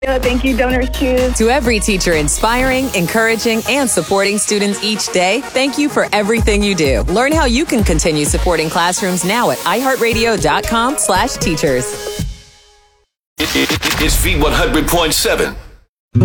Thank you, Donors Choose. To every teacher inspiring, encouraging, and supporting students each day, thank you for everything you do. Learn how you can continue supporting classrooms now at iHeartRadio.com/teachers. It's V100.7.